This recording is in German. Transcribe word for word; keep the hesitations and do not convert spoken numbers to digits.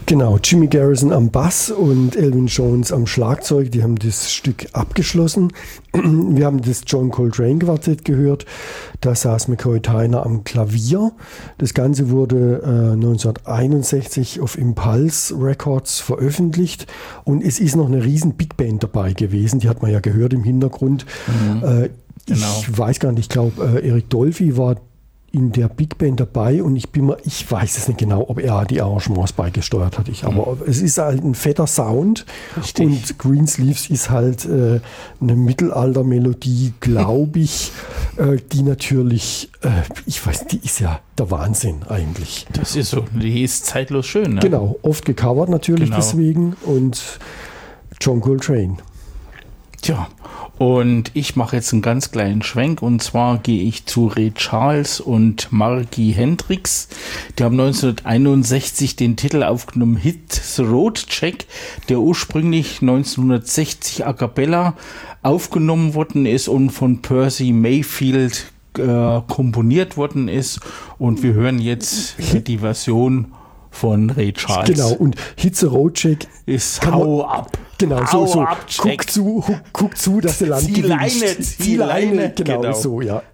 Genau, Jimmy Garrison am Bass und Elvin Jones am Schlagzeug, die haben das Stück abgeschlossen. Wir haben das John Coltrane Quartett gehört, da saß McCoy Tyner am Klavier. Das Ganze wurde äh, neunzehnhunderteinundsechzig auf Impulse Records veröffentlicht und es ist noch eine riesen Big Band dabei gewesen, die hat man ja gehört im Hintergrund. Mhm. Äh, genau. Ich weiß gar nicht, ich glaube äh, Eric Dolphy war in der Big Band dabei und ich bin mir, ich weiß es nicht genau, ob er die Arrangements beigesteuert hat. Ich, aber mhm. es ist halt ein fetter Sound. Richtig. Und Greensleeves ist halt äh, eine Mittelalter-Melodie, glaube ich, äh, die natürlich, äh, ich weiß, die ist ja der Wahnsinn eigentlich. Das ist so, die ist zeitlos schön. Ne? Genau, oft gecovert natürlich genau. deswegen und John Coltrane. Tja, und ich mache jetzt einen ganz kleinen Schwenk und zwar gehe ich zu Ray Charles und Margie Hendrix. Die haben neunzehnhunderteinundsechzig den Titel aufgenommen, Hit the Road Jack, der ursprünglich neunzehnhundertsechzig a cappella aufgenommen worden ist und von Percy Mayfield äh, komponiert worden ist. Und wir hören jetzt die Version von Ray Charles. Genau, und Hit the Road Jack ist Hau ab. Genau, so, so. Ab, guck zu, guck zu, dass der Land gewinnt. Zieh Leine, zieh Leine. Genau, genau, so, ja.